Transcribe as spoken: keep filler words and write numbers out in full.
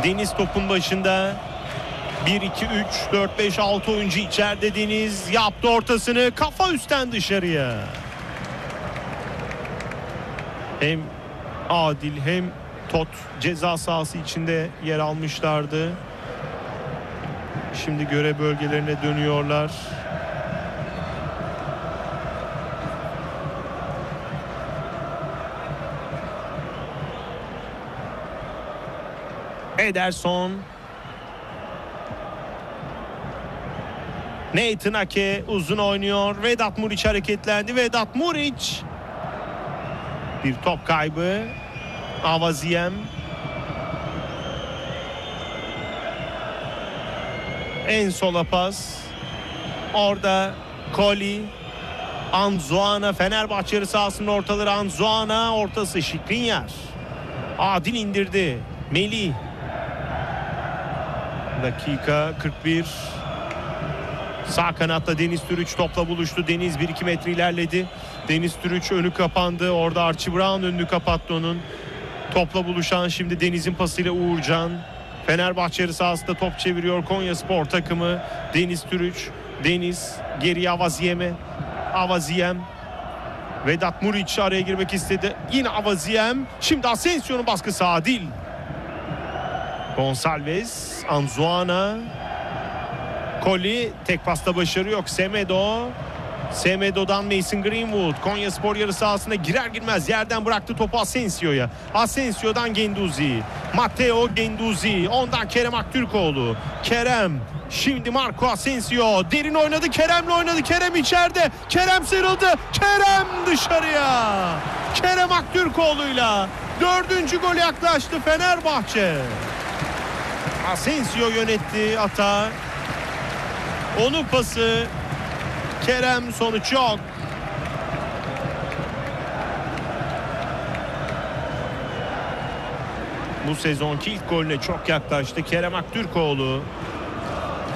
Deniz topun başında. bir, iki, üç, dört, beş, altı oyuncu içeride. Deniz yaptı ortasını. Kafa üstten dışarıya. Hem Adil hem Tot ceza sahası içinde yer almışlardı. Şimdi görev bölgelerine dönüyorlar. Ederson. Nathan Ake uzun oynuyor. Vedat Muriç hareketlendi. Vedat Muriç. Bir top kaybı. Avaziem. En sola pas. Orada Koli. Anzuana, Fenerbahçe yarı sahasının ortaları. Anzuana ortası Skriniar. Adil indirdi. Melih. Dakika kırk bir. Sağ kanatta Deniz Türüç topla buluştu. Deniz bir iki metre ilerledi. Deniz Türüç önü kapandı. Orada Archie Brown önünü kapattı onun. Topla buluşan şimdi Deniz'in pasıyla Uğurcan. Fenerbahçe yarı sahasında top çeviriyor Konyaspor takımı. Deniz Türüç. Deniz geriye Avaziem'e. Avaziem. Vedat Muriç araya girmek istedi. Yine Avaziem. Şimdi Asensio'nun baskısı Adil. Gonçalves. Anzuana. Koli tek pasta başarı yok. Semedo. Semedo'dan Mason Greenwood. Konyaspor yarı sahasına girer girmez yerden bıraktı topu Asensio'ya. Asensio'dan Genduzi. Matteo Genduzi. Ondan Kerem Aktürkoğlu. Kerem. Şimdi Marco Asensio. Derin oynadı. Kerem'le oynadı. Kerem içeride. Kerem sıyrıldı. Kerem dışarıya. Kerem Aktürkoğlu'yla dördüncü golü yaklaştı Fenerbahçe. Asensio yönetti atağı. Onun pası. Kerem, sonuç yok. Bu sezonki ilk golüne çok yaklaştı Kerem Aktürkoğlu.